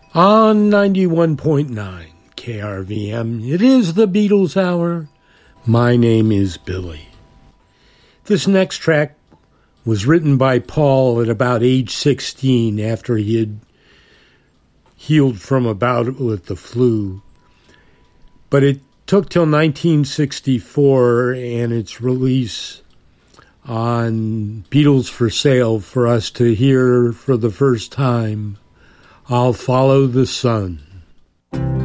On 91.9 KRVM, it is the Beatles Hour. My name is Billy. This next track was written by Paul at about age 16 after he had healed from a bout with the flu. But it took till 1964 and its release on Beatles for Sale for us to hear for the first time, I'll Follow the Sun.